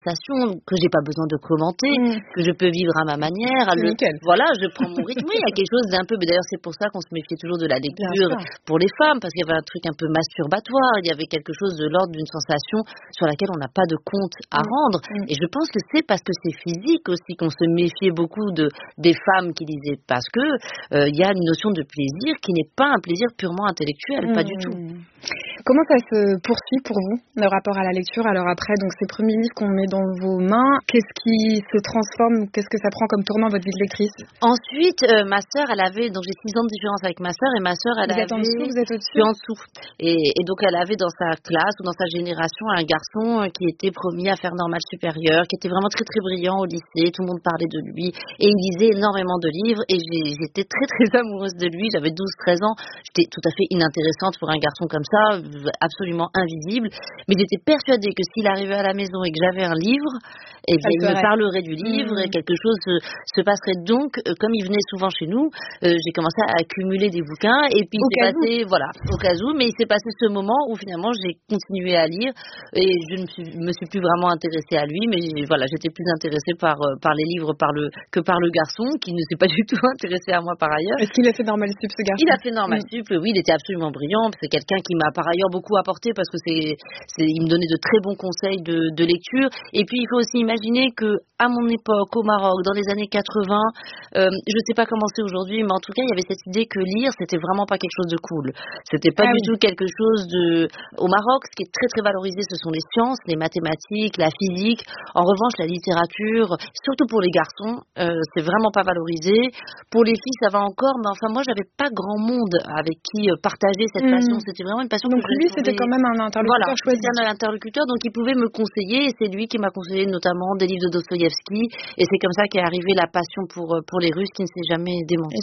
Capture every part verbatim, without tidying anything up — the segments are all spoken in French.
conversation que j'ai pas besoin de commenter, mmh. que je peux vivre à ma manière. C'est le, nickel. Voilà, je prends mon rythme. Oui, il y a quelque chose d'un peu, mais d'ailleurs c'est pour ça qu'on se méfiait toujours de la lecture pour les femmes, parce qu'il y avait un truc un peu masturbatoire, il y avait quelque chose de l'ordre d'une sensation sur laquelle on n'a pas de compte à mmh. rendre. Mmh. Et je pense que c'est parce que c'est physique aussi qu'on se méfiait beaucoup de, des femmes qui lisaient, parce que il euh, y a une notion de plaisir qui n'est pas un plaisir purement intellectuel, mmh. pas du tout. Comment ça se poursuit pour vous, le rapport à la lecture? Alors après, donc ces premiers livres qu'on met dans vos mains, qu'est-ce qui se transforme, qu'est-ce que ça prend comme tournant votre vie de lectrice? Ensuite, euh, ma sœur, elle avait, donc j'ai six ans de différence avec ma sœur, et ma sœur, elle vous avait... Vous êtes en dessous, vous êtes au-dessus? Je suis en dessous. Et, et donc elle avait dans sa classe ou dans sa génération un garçon qui était promis à faire normal supérieur, qui était vraiment très très brillant au lycée, tout le monde parlait de lui, et il lisait énormément de livres, et j'ai, j'étais très très amoureuse de lui, j'avais douze treize ans, j'étais tout à fait inintéressante pour un garçon comme ça, absolument invisible, mais j'étais persuadée que s'il arrivait à la maison et que j'avais un livre, eh bien, il me parlerait du livre mmh. et quelque chose se, se passerait. Donc, euh, comme il venait souvent chez nous, euh, j'ai commencé à accumuler des bouquins et puis il s'est passé, où. voilà, au cas où, mais il s'est passé ce moment où finalement j'ai continué à lire et je ne me suis, me suis plus vraiment intéressée à lui, mais voilà, j'étais plus intéressée par, par les livres par le, que par le garçon qui ne s'est pas du tout intéressé à moi par ailleurs. Est-ce qu'il a fait Normal Sup, ce garçon? Il a fait Normal mmh. Sup, oui, il était absolument brillant. C'est quelqu'un qui m'a par ailleurs beaucoup apporté parce que c'est, c'est, il me donnait de très bons conseils de, de lecture. Et puis il faut aussi imaginer que à mon époque, au Maroc, dans les années quatre-vingts, euh, je ne sais pas comment c'est aujourd'hui, mais en tout cas, il y avait cette idée que lire, c'était vraiment pas quelque chose de cool. C'était pas ah du oui. tout quelque chose de... Au Maroc, ce qui est très très valorisé, ce sont les sciences, les mathématiques, la physique. En revanche, la littérature, surtout pour les garçons, euh, c'est vraiment pas valorisé. Pour les filles, ça va encore, mais enfin, moi, j'avais pas grand monde avec qui partager cette mmh. passion. C'était vraiment une passion donc que je lui, trouvais... c'était quand même un interlocuteur voilà, choisi. C'était un interlocuteur, donc il pouvait me conseiller, et c'est lui qui m'a conseillé notamment des livres de Dostoïevski. Et c'est comme ça qu'est arrivée la passion pour, pour les Russes qui ne s'est jamais démentie.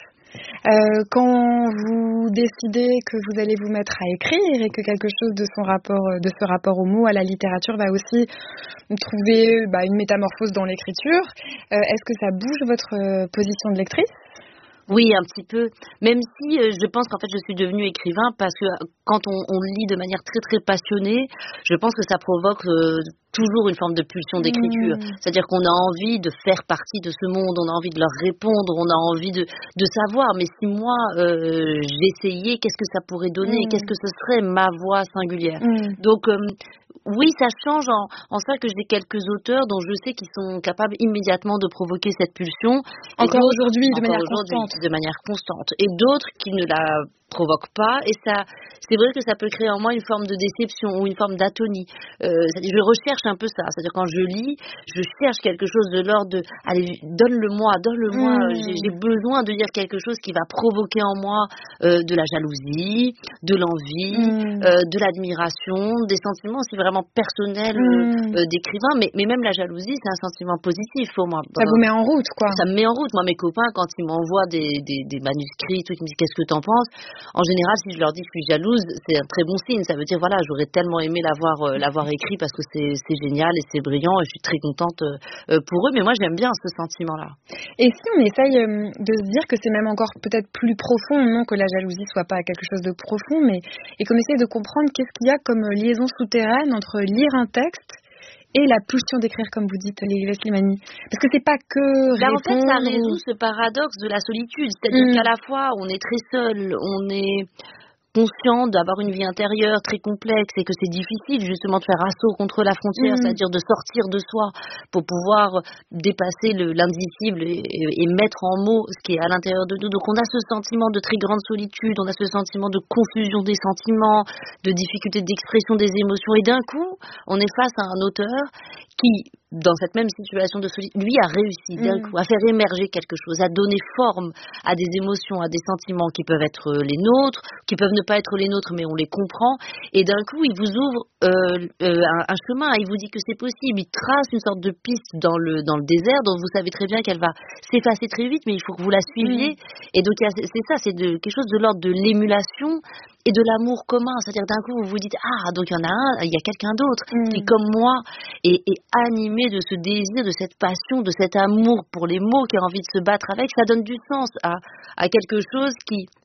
Euh, quand vous décidez que vous allez vous mettre à écrire et que quelque chose de son rapport, de ce rapport au mot, à la littérature, va aussi trouver bah, une métamorphose dans l'écriture, euh, est-ce que ça bouge votre position de lectrice? Oui, un petit peu. Même si euh, je pense qu'en fait je suis devenue écrivain parce que quand on, on lit de manière très très passionnée, je pense que ça provoque euh, toujours une forme de pulsion d'écriture. Mmh. C'est-à-dire qu'on a envie de faire partie de ce monde, on a envie de leur répondre, on a envie de, de savoir. Mais si moi euh, j'essayais, qu'est-ce que ça pourrait donner? Mmh. Qu'est-ce que ce serait ma voix singulière? Mmh. Donc euh, oui, ça change en, en ça que j'ai quelques auteurs dont je sais qu'ils sont capables immédiatement de provoquer cette pulsion. Encore aujourd'hui, de encore manière aujourd'hui, constante. De manière constante. Et d'autres qui ne la provoquent pas. Et ça, c'est vrai que ça peut créer en moi une forme de déception ou une forme d'atonie. Euh, c'est-à-dire, je recherche un peu ça. C'est-à-dire, quand je lis, je cherche quelque chose de l'ordre de « Allez, donne-le-moi, donne-le-moi. Mmh. J'ai, j'ai besoin de lire quelque chose qui va provoquer en moi euh, de la jalousie, de l'envie, mmh. euh, de l'admiration, des sentiments aussi vraiment personnels mmh. euh, d'écrivain. Mais, mais même la jalousie, c'est un sentiment positif pour moi. Ça vous met en route, quoi. Ça me met en route. Moi, mes copains, quand ils m'envoient des, des, des manuscrits, tout, ils me disent « Qu'est-ce que t'en penses ?» En général, si je leur dis que je suis jalouse, c'est un très bon signe. Ça veut dire, voilà, j'aurais tellement aimé l'avoir, euh, l'avoir écrit parce que c'est, c'est génial et c'est brillant et je suis très contente euh, pour eux. Mais moi, j'aime bien ce sentiment-là. Et si on essaye euh, de se dire que c'est même encore peut-être plus profond, non que la jalousie soit pas quelque chose de profond, mais et qu'on essaye de comprendre qu'est-ce qu'il y a comme liaison souterraine entre lire un texte et la pulsion d'écrire, comme vous dites, Leïla Slimani. Parce que c'est pas que ben, répondre... En fait, ça résout ce paradoxe de la solitude. C'est-à-dire mmh. qu'à la fois, on est très seul, on est conscient d'avoir une vie intérieure très complexe et que c'est difficile justement de faire assaut contre la frontière, mmh. c'est-à-dire de sortir de soi pour pouvoir dépasser le, l'indicible et, et, et mettre en mots ce qui est à l'intérieur de nous. Donc on a ce sentiment de très grande solitude, on a ce sentiment de confusion des sentiments, de difficulté d'expression des émotions, et d'un coup, on est face à un auteur qui, dans cette même situation de solitude, lui a réussi d'un mmh. coup à faire émerger quelque chose, à donner forme à des émotions, à des sentiments qui peuvent être les nôtres, qui peuvent ne pas être les nôtres, mais on les comprend, et d'un coup, il vous ouvre euh, euh, un, un chemin, il vous dit que c'est possible, il trace une sorte de piste dans le, dans le désert, dont vous savez très bien qu'elle va s'effacer très vite, mais il faut que vous la suiviez, mmh. et donc c'est ça, c'est de, quelque chose de l'ordre de l'émulation, et de l'amour commun, c'est-à-dire d'un coup vous vous dites ah donc il y en a un, il y a quelqu'un d'autre mmh. qui comme moi est, est animé de ce désir, de cette passion, de cet amour pour les mots, qui a envie de se battre avec, ça donne du sens à, à quelque chose qui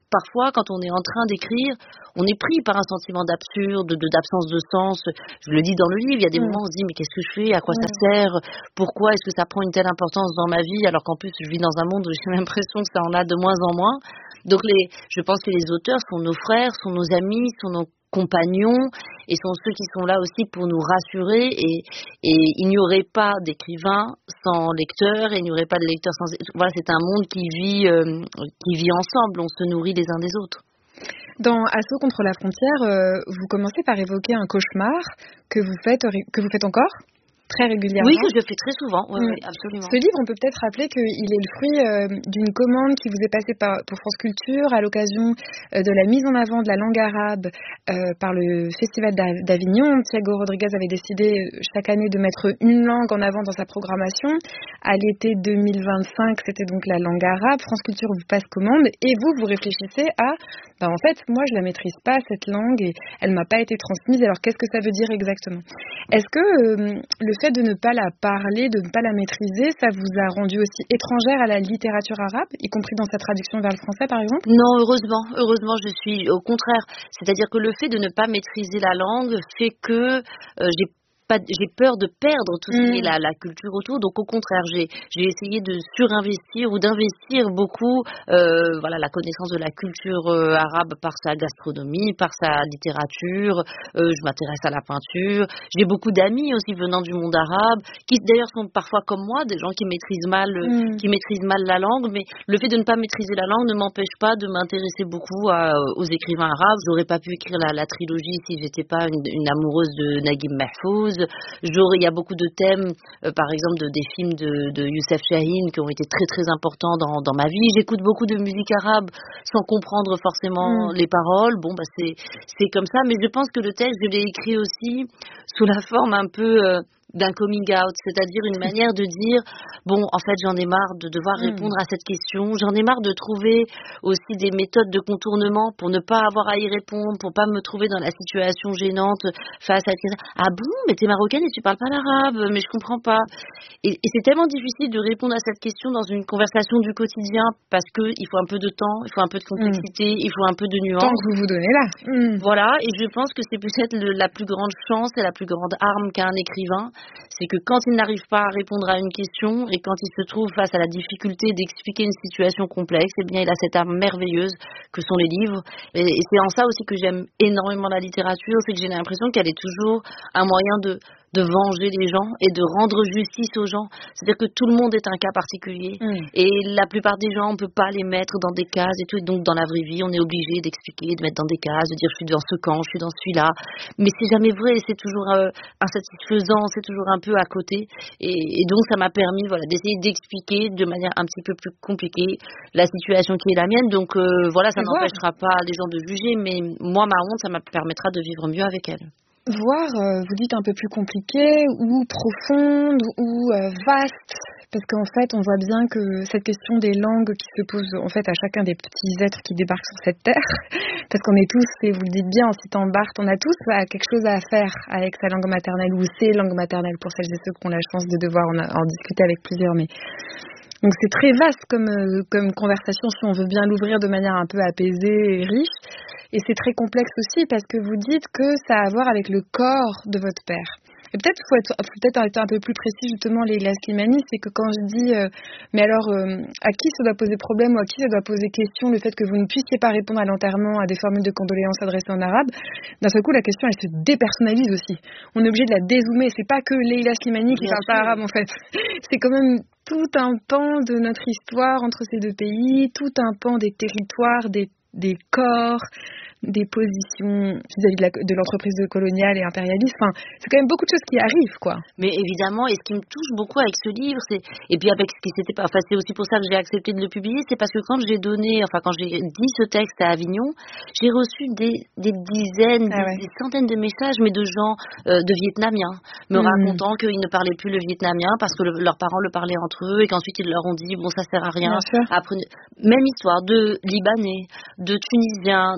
parfois, quand on est en train d'écrire, on est pris par un sentiment d'absurde, de, d'absence de sens. Je le dis dans le livre, il y a des mmh. moments où on se dit mais qu'est-ce que je fais, à quoi mmh. ça sert, pourquoi est-ce que ça prend une telle importance dans ma vie, alors qu'en plus je vis dans un monde où j'ai l'impression que ça en a de moins en moins. Donc les, je pense que les auteurs sont nos frères, sont nos amis, sont nos compagnons et sont ceux qui sont là aussi pour nous rassurer et, et il n'y aurait pas d'écrivain sans lecteur et il n'y aurait pas de lecteur sans... Voilà, c'est un monde qui vit, euh, qui vit ensemble, on se nourrit les uns des autres. Dans Assaut contre la frontière, euh, vous commencez par évoquer un cauchemar que vous faites, que vous faites encore très régulièrement. Oui, que je fais très souvent, oui, mmh. oui, absolument. Ce livre, on peut peut-être rappeler qu'il est le fruit euh, d'une commande qui vous est passée par, pour France Culture à l'occasion euh, de la mise en avant de la langue arabe euh, par le Festival d'Avignon. Thiago Rodriguez avait décidé chaque année de mettre une langue en avant dans sa programmation. À l'été deux mille vingt-cinq, c'était donc la langue arabe. France Culture vous passe commande et vous, vous réfléchissez à, ben en fait, moi, je la maîtrise pas, cette langue, et elle m'a pas été transmise. Alors, qu'est-ce que ça veut dire exactement? Est-ce que euh, le fait de ne pas la parler, de ne pas la maîtriser, ça vous a rendu aussi étrangère à la littérature arabe, y compris dans sa traduction vers le français, par exemple? Non, heureusement. Heureusement, je suis au contraire. C'est-à-dire que le fait de ne pas maîtriser la langue fait que euh, j'ai Pas, j'ai peur de perdre tout ce qui est la, la culture autour, donc au contraire j'ai, j'ai essayé de surinvestir ou d'investir beaucoup euh, voilà, la connaissance de la culture euh, arabe par sa gastronomie, par sa littérature, euh, je m'intéresse à la peinture, j'ai beaucoup d'amis aussi venant du monde arabe, qui d'ailleurs sont parfois comme moi, des gens qui maîtrisent mal, mm. qui maîtrisent mal la langue, mais le fait de ne pas maîtriser la langue ne m'empêche pas de m'intéresser beaucoup à, aux écrivains arabes. J'aurais pas pu écrire la, la trilogie si j'étais pas une, une amoureuse de Naguib Mahfouz. J'aurais, il y a beaucoup de thèmes, euh, par exemple de, des films de, de Youssef Chahine qui ont été très très importants dans, dans ma vie. J'écoute beaucoup de musique arabe sans comprendre forcément mmh. les paroles. Bon, bah c'est c'est comme ça, mais je pense que le texte, je l'ai écrit aussi sous la forme un peu euh, d'un coming out, c'est-à-dire une manière de dire bon, en fait j'en ai marre de devoir mmh. répondre à cette question, j'en ai marre de trouver aussi des méthodes de contournement pour ne pas avoir à y répondre, pour pas me trouver dans la situation gênante face à quelqu'un. Ah bon, mais t'es marocaine et tu parles pas l'arabe, mais je comprends pas. Et, et c'est tellement difficile de répondre à cette question dans une conversation du quotidien parce que il faut un peu de temps, il faut un peu de complexité, mmh. il faut un peu de nuance. Tant que vous vous donnez là. Mmh. Voilà, et je pense que c'est peut-être le, la plus grande chance et la plus grande arme qu'a un écrivain. C'est que quand il n'arrive pas à répondre à une question et quand il se trouve face à la difficulté d'expliquer une situation complexe, eh bien il a cette arme merveilleuse que sont les livres. Et, et c'est en ça aussi que j'aime énormément la littérature, c'est que j'ai l'impression qu'elle est toujours un moyen de de venger les gens et de rendre justice aux gens. C'est-à-dire que tout le monde est un cas particulier mmh. et la plupart des gens, on ne peut pas les mettre dans des cases et tout. Et donc, dans la vraie vie, on est obligé d'expliquer, de mettre dans des cases, de dire je suis dans ce camp, je suis dans celui-là. Mais c'est jamais vrai, c'est toujours euh, insatisfaisant, c'est toujours un peu à côté. Et, et donc, ça m'a permis voilà, d'essayer d'expliquer de manière un petit peu plus compliquée la situation qui est la mienne. Donc, euh, voilà, ça n'empêchera pas les gens de juger, mais moi, ma honte, ça me permettra de vivre mieux avec elle. Voire, euh, vous dites un peu plus compliquée ou profonde ou euh, vaste, parce qu'en fait, on voit bien que cette question des langues qui se pose en fait à chacun des petits êtres qui débarquent sur cette terre, parce qu'on est tous, et vous le dites bien en citant Barthes, on a tous bah, quelque chose à faire avec sa langue maternelle ou ses langues maternelles pour celles et ceux qui ont la chance de devoir en, en discuter avec plusieurs, mais... Donc c'est très vaste comme, euh, comme conversation si on veut bien l'ouvrir de manière un peu apaisée et riche. Et c'est très complexe aussi parce que vous dites que ça a à voir avec le corps de votre père. Et peut-être qu'il faut être, peut-être être un peu plus précis justement, Leïla Slimani, c'est que quand je dis euh, mais alors euh, à qui ça doit poser problème ou à qui ça doit poser question le fait que vous ne puissiez pas répondre à l'enterrement à des formules de condoléances adressées en arabe, d'un seul coup la question elle se dépersonnalise aussi. On est obligé de la dézoomer, c'est pas que Leïla Slimani qui parle pas arabe en fait. C'est quand même tout un pan de notre histoire entre ces deux pays, tout un pan des territoires, des, des corps, des positions vis-à-vis de, la, de l'entreprise coloniale et impérialiste. Enfin, c'est quand même beaucoup de choses qui arrivent, quoi. Mais évidemment, et ce qui me touche beaucoup avec ce livre, c'est et puis avec ce qui s'était pas, enfin c'est aussi pour ça que j'ai accepté de le publier, c'est parce que quand j'ai donné, enfin quand j'ai dit ce texte à Avignon, j'ai reçu des, des dizaines, ah ouais. des, des centaines de messages, mais de gens, euh, de Vietnamiens, me mmh. racontant qu'ils ne parlaient plus le vietnamien parce que le, leurs parents le parlaient entre eux et qu'ensuite ils leur ont dit bon ça sert à rien. Apprenez... Même histoire de Libanais, de Tunisiens, de, mais de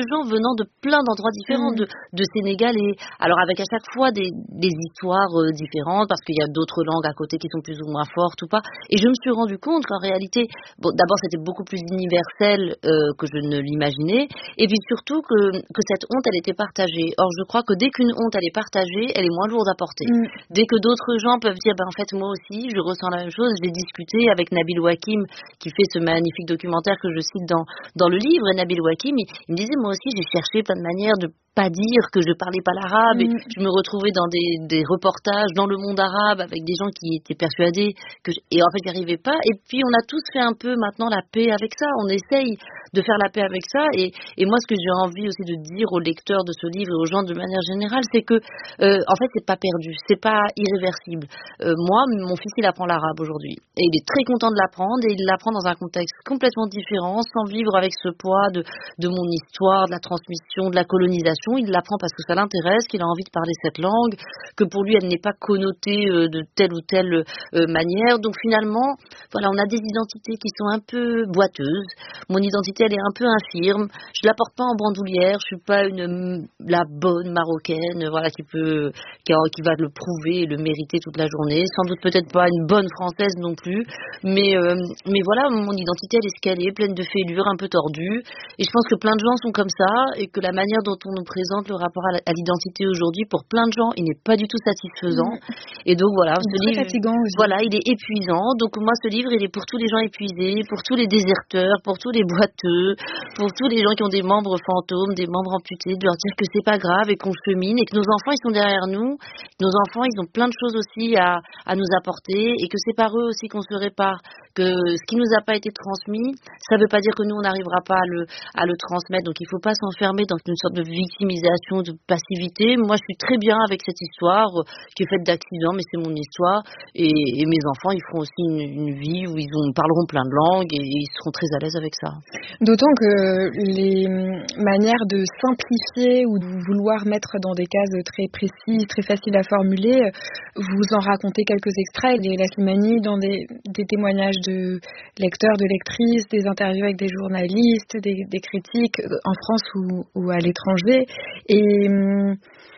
gens venant de plein d'endroits différents, mmh. de, de Sénégalais. Alors avec à chaque fois des, des histoires euh, différentes, parce qu'il y a d'autres langues à côté qui sont plus ou moins fortes ou pas. Et je me suis rendu compte qu'en réalité, bon, d'abord c'était beaucoup plus universel euh, que je ne l'imaginais, et puis surtout que, que cette honte, elle était partagée. Or, je crois que dès qu'une honte, elle est partagée, elle est moins lourde à porter. Mmh. Dès que d'autres gens peuvent dire, ben en fait moi aussi, je ressens la même chose. J'ai discuté avec Nabil Wakim, qui fait ce magnifique documentaire que je cite dans dans le livre, et Nabil Wakim, il, il me disait, moi aussi, j'ai cherché plein de manières de pas dire que je parlais pas l'arabe, mmh. et je me retrouvais dans des, des reportages dans le monde arabe avec des gens qui étaient persuadés que je, et en fait j'y arrivais pas, et puis on a tous fait un peu maintenant la paix avec ça, on essaye de faire la paix avec ça, et, et moi ce que j'ai envie aussi de dire aux lecteurs de ce livre et aux gens de manière générale, c'est que euh, en fait c'est pas perdu, c'est pas irréversible. Euh, moi, mon fils il apprend l'arabe aujourd'hui, et il est très content de l'apprendre, et il l'apprend dans un contexte complètement différent, sans vivre avec ce poids de, de mon histoire, de la transmission, de la colonisation. Il l'apprend parce que ça l'intéresse, qu'il a envie de parler cette langue, que pour lui elle n'est pas connotée euh, de telle ou telle euh, manière. Donc finalement, voilà, on a des identités qui sont un peu boiteuses. Mon identité, elle est un peu infirme. Je la porte pas en bandoulière. Je suis pas une la bonne marocaine, voilà, qui peut, qui, a, qui va le prouver et le mériter toute la journée. Sans doute peut-être pas une bonne française non plus. Mais euh, mais voilà, mon identité, elle est escalée, pleine de fêlures, un peu tordue. Et je pense que plein de gens sont comme ça, et que la manière dont on nous présente le rapport à l'identité aujourd'hui, pour plein de gens, il n'est pas du tout satisfaisant. Mmh. Et donc voilà, ce livre, voilà, il est épuisant. Donc moi, ce livre, il est pour tous les gens épuisés, pour tous les déserteurs, pour tous les boiteux, pour tous les gens qui ont des membres fantômes, des membres amputés, de leur dire que c'est pas grave et qu'on chemine, et que nos enfants, ils sont derrière nous. Nos enfants, ils ont plein de choses aussi à, à nous apporter, et que c'est par eux aussi qu'on se répare. Que ce qui nous a pas été transmis, ça veut pas dire que nous, on n'arrivera pas à le, à le transmettre. Donc il faut pas s'enfermer dans une sorte de victimisation, de passivité. Moi, je suis très bien avec cette histoire euh, qui est faite d'accidents, mais c'est mon histoire. Et, et mes enfants, ils feront aussi une, une vie où ils ont, parleront plein de langues, et, et ils seront très à l'aise avec ça. D'autant que les manières de simplifier ou de vouloir mettre dans des cases très précises, très faciles à formuler, vous en racontez quelques extraits. Leila Slimani, dans des, des témoignages de lecteurs, de lectrices, des interviews avec des journalistes, des, des critiques en France ou, ou à l'étranger. Et hum,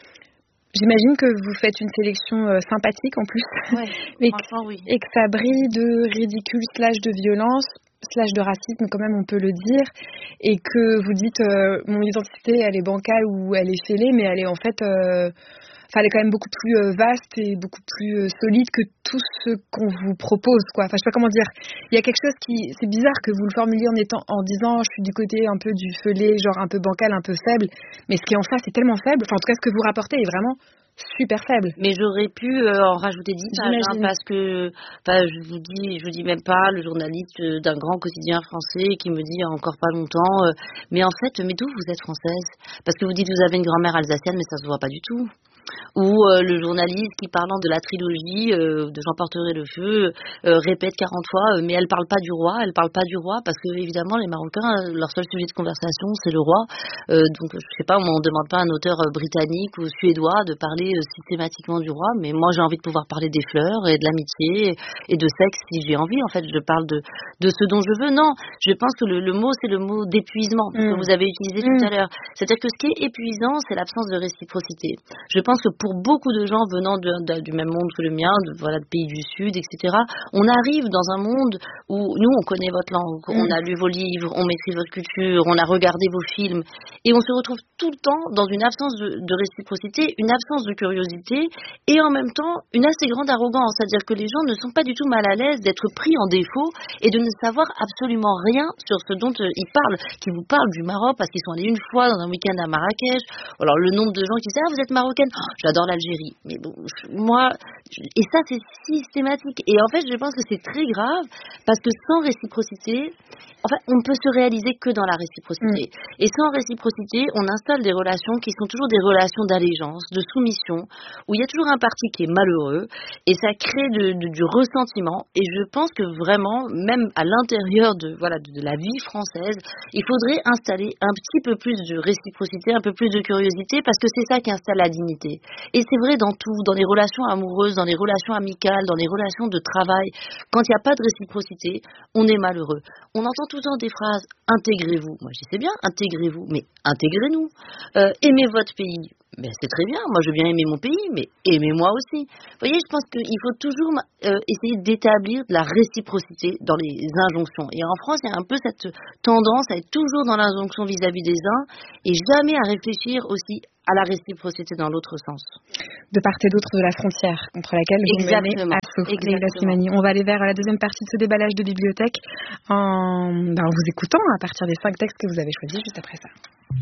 j'imagine que vous faites une sélection euh, sympathique en plus, ouais, et, franchement, oui. et que ça brille de ridicule slash de violence slash de racisme, quand même on peut le dire, et que vous dites euh, mon identité elle est bancale ou elle est fêlée, mais elle est en fait euh, Enfin, elle est quand même beaucoup plus euh, vaste et beaucoup plus euh, solide que tout ce qu'on vous propose, quoi. Enfin, je sais pas comment dire. Il y a quelque chose qui, c'est bizarre que vous le formuliez en étant, en disant, je suis du côté un peu du fêlé, genre un peu bancal, un peu faible. Mais ce qui est en face est tellement faible. Enfin, en tout cas, ce que vous rapportez est vraiment super faible. Mais j'aurais pu euh, en rajouter dix pages, hein, parce que, enfin, je vous dis, je vous dis même pas le journaliste d'un grand quotidien français qui me dit il y a encore pas longtemps, euh, mais en fait, mais d'où vous êtes française? Parce que vous dites vous avez une grand-mère alsacienne, mais ça se voit pas du tout. Ou euh, le journaliste qui, parlant de la trilogie euh, de J'emporterai le feu, euh, répète quarante fois, euh, mais elle parle pas du roi, elle parle pas du roi, parce que évidemment les Marocains, leur seul sujet de conversation c'est le roi. Euh, donc je sais pas, on ne demande pas à un auteur britannique ou suédois de parler euh, systématiquement du roi, mais moi j'ai envie de pouvoir parler des fleurs et de l'amitié et de sexe si j'ai envie. En fait, je parle de de ce dont je veux. Non, je pense que le, le mot c'est le mot d'épuisement mmh. que vous avez utilisé mmh. tout à l'heure. C'est-à-dire que ce qui est épuisant, c'est l'absence de réciprocité. Je pense que pour beaucoup de gens venant de, de, du même monde que le mien, de, voilà, de pays du Sud, et cetera, on arrive dans un monde où nous, on connaît votre langue, mmh. on a lu vos livres, on maîtrise votre culture, on a regardé vos films, et on se retrouve tout le temps dans une absence de, de réciprocité, une absence de curiosité, et en même temps, une assez grande arrogance. C'est-à-dire que les gens ne sont pas du tout mal à l'aise d'être pris en défaut et de ne savoir absolument rien sur ce dont euh, ils parlent, qui vous parlent du Maroc parce qu'ils sont allés une fois dans un week-end à Marrakech. Alors, le nombre de gens qui disent « Ah, vous êtes marocaine oh, !» J'adore l'Algérie. Mais bon, moi, et ça, c'est systématique. Et en fait, je pense que c'est très grave parce que sans réciprocité, en fait, on ne peut se réaliser que dans la réciprocité. Mmh. Et sans réciprocité, on installe des relations qui sont toujours des relations d'allégeance, de soumission, où il y a toujours un parti qui est malheureux, et ça crée de, de, du ressentiment. Et je pense que vraiment, même à l'intérieur de, voilà, de, de la vie française, il faudrait installer un petit peu plus de réciprocité, un peu plus de curiosité, parce que c'est ça qui installe la dignité. Et c'est vrai dans tout, dans les relations amoureuses, dans les relations amicales, dans les relations de travail. Quand il n'y a pas de réciprocité, on est malheureux. On entend tout le temps des phrases « intégrez-vous ». Moi, je dis « c'est bien, intégrez-vous », mais intégrez-nous. Euh, aimez votre pays. Ben, c'est très bien, moi je veux bien aimer mon pays, mais aimez-moi aussi. Vous voyez, je pense qu'il faut toujours euh, essayer d'établir de la réciprocité dans les injonctions. Et en France, il y a un peu cette tendance à être toujours dans l'injonction vis-à-vis des uns et jamais à réfléchir aussi à la réciprocité dans l'autre sens. De part et d'autre de la frontière contre laquelle vous menez assaut. Leïla Slimani. On va aller vers la deuxième partie de ce déballage de bibliothèque en, ben, en vous écoutant à partir des cinq textes que vous avez choisis juste après ça.